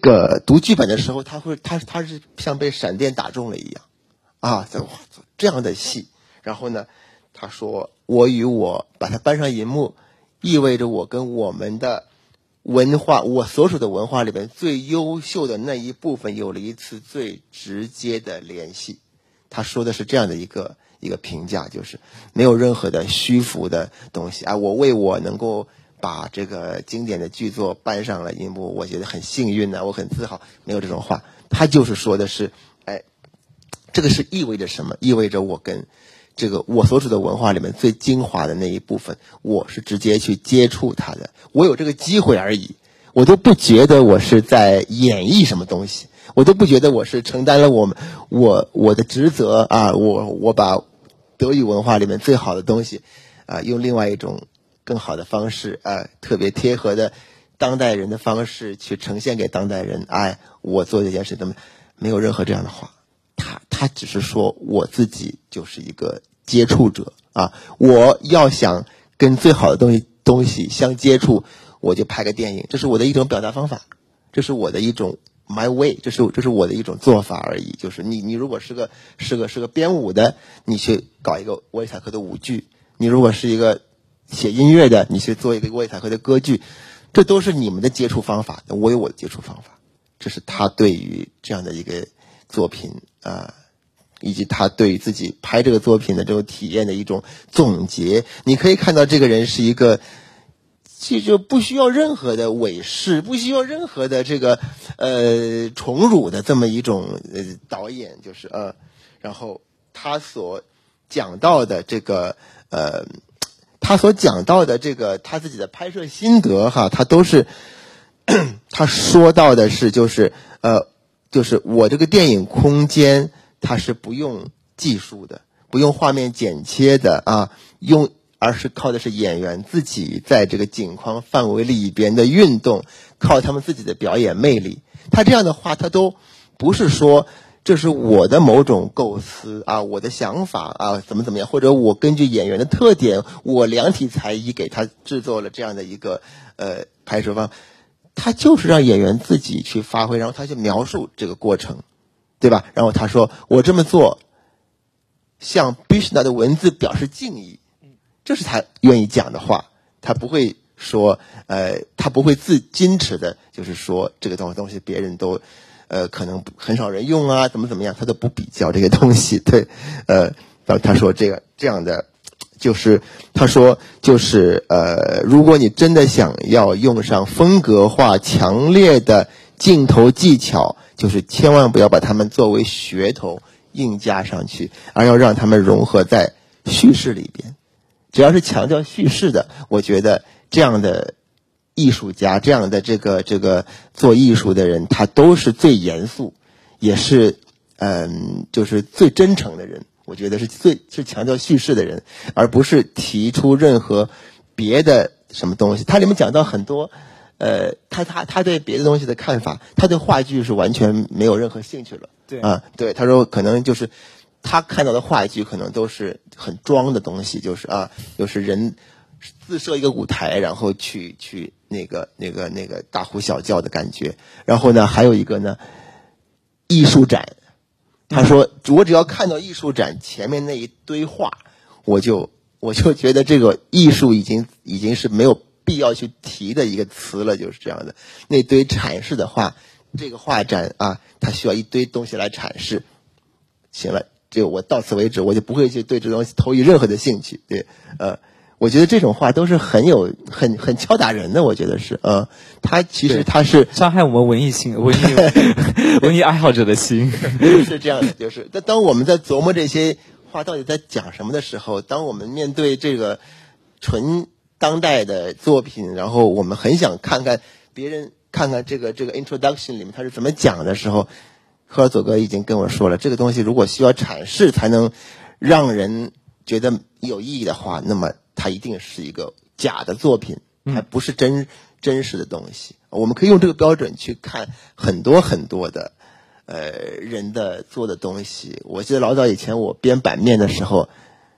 个读剧本的时候，他是像被闪电打中了一样啊，这样的戏。然后呢，他说我与我把它搬上银幕，意味着我跟我们的文化，我所属的文化里边最优秀的那一部分有了一次最直接的联系。他说的是这样的一个评价，就是没有任何的虚浮的东西啊，我为我能够把这个经典的剧作搬上了银幕，我觉得很幸运呢，我很自豪，没有这种话。他就是说的是，这个是意味着什么？意味着我跟这个我所处的文化里面最精华的那一部分，我是直接去接触它的，我有这个机会而已，我都不觉得我是在演绎什么东西，我都不觉得我是承担了我的职责啊，我把德语文化里面最好的东西啊，用另外一种更好的方式啊，特别贴合的当代人的方式去呈现给当代人。我做这件事怎么没有任何这样的话，他只是说我自己就是一个接触者啊，我要想跟最好的东西相接触，我就拍个电影，这是我的一种表达方法，这是我的一种 my way， 这是我的一种做法而已。就是你如果是个编舞的，你去搞一个沃伊采克的舞剧；你如果是一个写音乐的，你去做一个沃伊采克的歌剧，这都是你们的接触方法，我有我的接触方法。这是他对于这样的一个作品以及他对于自己拍这个作品的这种体验的一种总结。你可以看到这个人是一个就不需要任何的伪饰，不需要任何的这个宠辱的这么一种导演，就是然后他所讲到的这个他自己的拍摄心得他都是他说到的是就是我这个电影空间它是不用技术的，不用画面剪切的而是靠的是演员自己在这个景框范围里边的运动，靠他们自己的表演魅力。他这样的话，他都不是说这是我的某种构思我的想法怎么样，或者我根据演员的特点，我量体裁衣给他制作了这样的一个拍摄方法。他就是让演员自己去发挥，然后他去描述这个过程，对吧？然后他说我这么做向 Büchner 的文字表示敬意，这是他愿意讲的话。他不会说他不会自矜持的就是说这个东西别人都可能很少人用怎么样，他都不比较这个东西。对他说这样的就是他说就是如果你真的想要用上风格化强烈的镜头技巧，就是千万不要把它们作为噱头硬加上去，而要让它们融合在叙事里边。只要是强调叙事的，我觉得这样的艺术家，这样的这个做艺术的人，他都是最严肃，也是就是最真诚的人。我觉得是强调叙事的人，而不是提出任何别的什么东西。他里面讲到很多他对别的东西的看法，他对话剧是完全没有任何兴趣了。对，他说可能就是他看到的话剧可能都是很装的东西，就是人自设一个舞台，然后去那个大呼小叫的感觉。然后呢，还有一个呢，艺术展。他说我只要看到艺术展前面那一堆画，我就觉得这个艺术已经是没有必要去提的一个词了，就是这样的。那堆阐释的画，这个画展它需要一堆东西来阐释。行了，就我到此为止，我就不会去对这东西投以任何的兴趣。对，我觉得这种话都是很敲打人的，我觉得是他其实他是伤害我们文艺爱好者的心。 是这样的，就是当我们在琢磨这些话到底在讲什么的时候，当我们面对这个纯当代的作品，然后我们很想看看别人看看这个 introduction 里面他是怎么讲的时候，赫尔佐格已经跟我说了，这个东西如果需要阐释才能让人觉得有意义的话，那么它一定是一个假的作品，它不是真实的东西。我们可以用这个标准去看很多很多的人的做的东西。我记得老早以前我编版面的时候，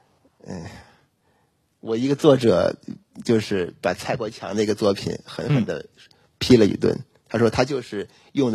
我一个作者就是把蔡国强的一个作品狠狠的批了一顿。他说他就是用的